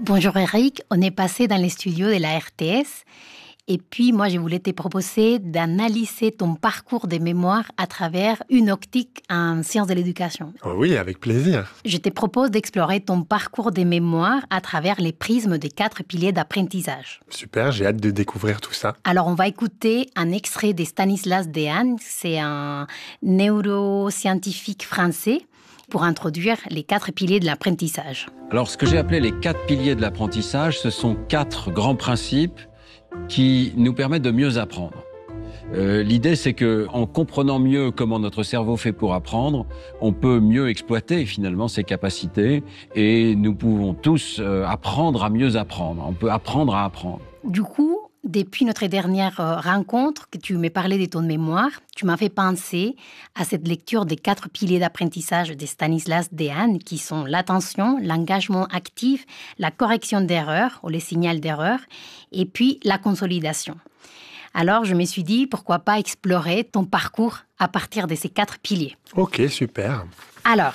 Bonjour Eric, on est passé dans les studios de la RTS et puis moi je voulais te proposer d'analyser ton parcours de mémoire à travers une optique en sciences de l'éducation. Oh oui, avec plaisir. Je te propose d'explorer ton parcours de mémoire à travers les prismes des 4 piliers d'apprentissage. Super, j'ai hâte de découvrir tout ça. Alors on va écouter un extrait de Stanislas Dehaene, c'est un neuroscientifique français, pour introduire les 4 piliers de l'apprentissage. Alors, ce que j'ai appelé les 4 piliers de l'apprentissage, ce sont 4 grands principes qui nous permettent de mieux apprendre. L'idée, c'est que, en comprenant mieux comment notre cerveau fait pour apprendre, on peut mieux exploiter finalement ses capacités et nous pouvons tous apprendre à mieux apprendre. On peut apprendre à apprendre. Du coup, depuis notre dernière rencontre, que tu m'as parlé de ton mémoire, tu m'as fait penser à cette lecture des 4 piliers d'apprentissage de Stanislas Dehaene, qui sont l'attention, l'engagement actif, la correction d'erreurs ou les signaux d'erreur, et puis la consolidation. Alors, je me suis dit, pourquoi pas explorer ton parcours à partir de ces 4 piliers. Ok, super. Alors,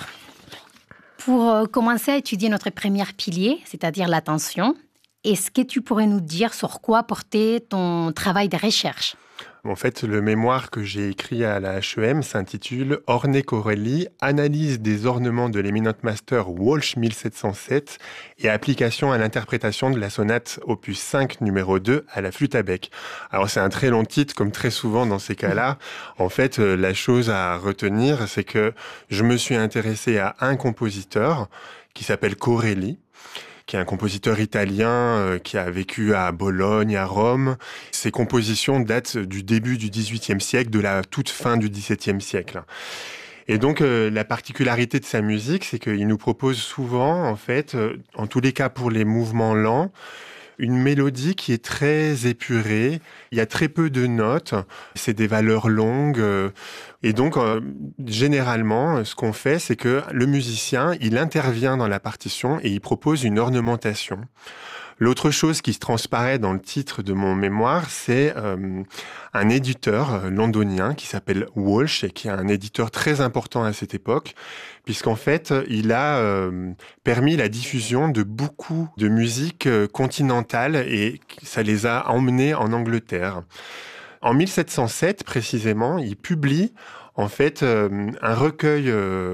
pour commencer à étudier notre premier pilier, c'est-à-dire l'attention, est-ce que tu pourrais nous dire sur quoi portait ton travail de recherche ? En fait, le mémoire que j'ai écrit à la HEM s'intitule Orné-Corelli, analyse des ornements de l'éminent master Walsh 1707 et application à l'interprétation de la sonate opus 5 numéro 2 à la flûte à bec. Alors c'est un très long titre, comme très souvent dans ces cas-là. En fait, la chose à retenir, c'est que je me suis intéressé à un compositeur qui s'appelle Corelli, qui est un compositeur italien qui a vécu à Bologne, à Rome. Ses compositions datent du début du XVIIIe siècle, de la toute fin du XVIIe siècle. Et donc, la particularité de sa musique, c'est qu'il nous propose souvent, en fait, en tous les cas pour les mouvements lents, une mélodie qui est très épurée. Il y a très peu de notes. C'est des valeurs longues. Et donc, généralement, ce qu'on fait, c'est que le musicien, il intervient dans la partition et il propose une ornementation. L'autre chose qui se transparaît dans le titre de mon mémoire, c'est un éditeur londonien qui s'appelle Walsh et qui est un éditeur très important à cette époque, puisqu'en fait, il a permis la diffusion de beaucoup de musique continentale et ça les a emmenés en Angleterre. En 1707, précisément, il publie en fait un recueil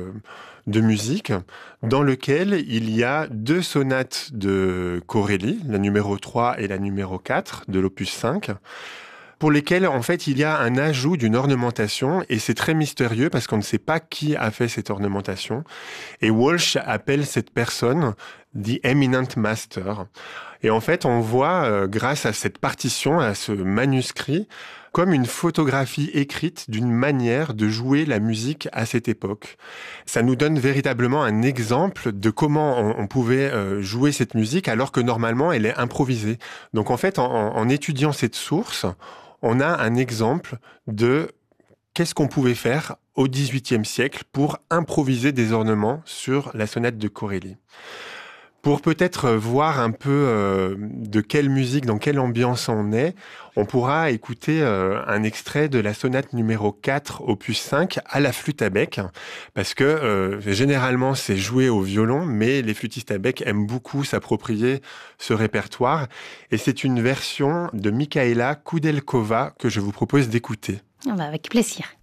de musique dans lequel il y a 2 sonates de Corelli, la numéro 3 et la numéro 4 de l'opus 5, pour lesquelles, en fait, il y a un ajout d'une ornementation, et c'est très mystérieux parce qu'on ne sait pas qui a fait cette ornementation. Et Walsh appelle cette personne The Eminent Master. Et en fait, on voit, grâce à cette partition, à ce manuscrit, comme une photographie écrite d'une manière de jouer la musique à cette époque. Ça nous donne véritablement un exemple de comment on pouvait jouer cette musique alors que normalement elle est improvisée. Donc en fait, en étudiant cette source, on a un exemple de qu'est-ce qu'on pouvait faire au XVIIIe siècle pour improviser des ornements sur la sonate de Corelli. Pour peut-être voir un peu de quelle musique, dans quelle ambiance on est, on pourra écouter un extrait de la sonate numéro 4, opus 5, à la flûte à bec, parce que généralement c'est joué au violon, mais les flûtistes à bec aiment beaucoup s'approprier ce répertoire, et c'est une version de Michaela Koudelkova que je vous propose d'écouter. Avec plaisir.